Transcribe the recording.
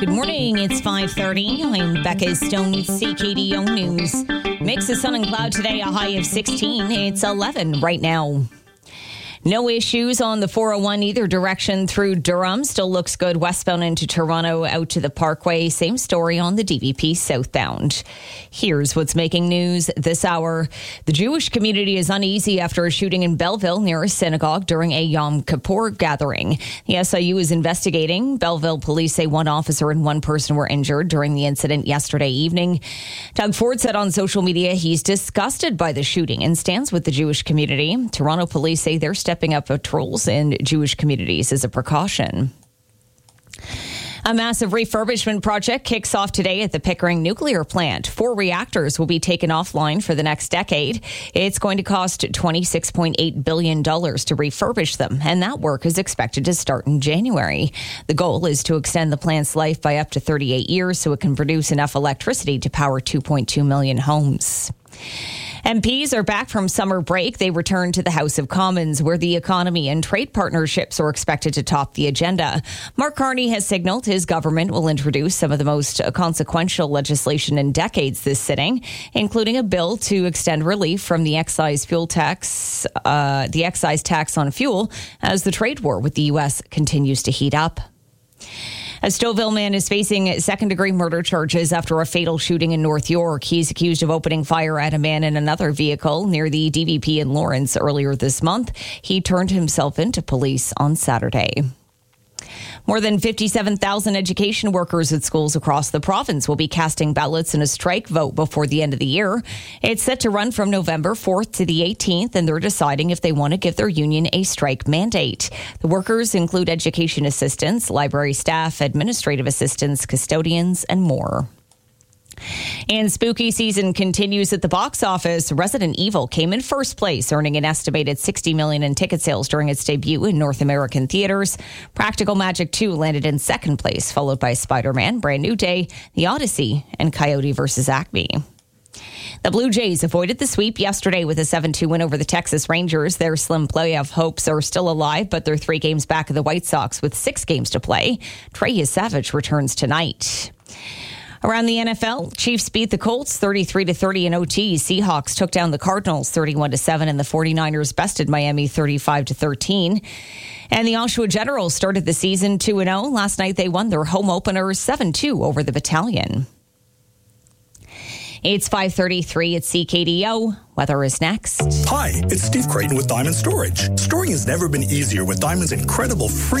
Good morning. It's 5:30. I'm Becca Stone, CKDO News. Mix of sun and cloud today, a high of 16. It's 11 right now. No issues on the 401 either direction through Durham. Still looks good westbound into Toronto out to the Parkway. Same story on the DVP southbound. Here's what's making news this hour. The Jewish community is uneasy after a shooting in Belleville near a synagogue during a Yom Kippur gathering. The SIU is investigating. Belleville police say one officer and one person were injured during the incident yesterday evening. Doug Ford said on social media he's disgusted by the shooting and stands with the Jewish community. Toronto police say they're stepping up patrols in Jewish communities as a precaution. A massive refurbishment project kicks off today at the Pickering nuclear plant. 4 reactors will be taken offline for the next decade. It's going to cost $26.8 billion to refurbish them, and that work is expected to start in January. The goal is to extend the plant's life by up to 38 years so it can produce enough electricity to power 2.2 million homes. MPs are back from summer break. They return to the House of Commons, where the economy and trade partnerships are expected to top the agenda. Mark Carney has signaled his government will introduce some of the most consequential legislation in decades this sitting, including a bill to extend relief from the excise tax on fuel as the trade war with the U.S. continues to heat up. A Stouffville man is facing second-degree murder charges after a fatal shooting in North York. He's accused of opening fire at a man in another vehicle near the DVP in Lawrence earlier this month. He turned himself into police on Saturday. More than 57,000 education workers at schools across the province will be casting ballots in a strike vote before the end of the year. It's set to run from November 4th to the 18th, and they're deciding if they want to give their union a strike mandate. The workers include education assistants, library staff, administrative assistants, custodians, and more. And spooky season continues at the box office. Resident Evil came in first place, earning an estimated $60 million in ticket sales during its debut in North American theaters. Practical Magic 2 landed in second place, followed by Spider-Man, Brand New Day, The Odyssey, and Coyote vs. Acme. The Blue Jays avoided the sweep yesterday with a 7-2 win over the Texas Rangers. Their slim playoff hopes are still alive, but they're 3 games back of the White Sox with 6 games to play. Trey Savage returns tonight. Around the NFL, Chiefs beat the Colts 33-30 in OT. Seahawks took down the Cardinals 31-7, and the 49ers bested Miami 35-13. And the Oshawa Generals started the season 2-0. Last night, they won their home opener 7-2 over the Battalion. It's 5:33 at CKDO. Weather is next. Hi, it's Steve Creighton with Diamond Storage. Storing has never been easier with Diamond's incredible free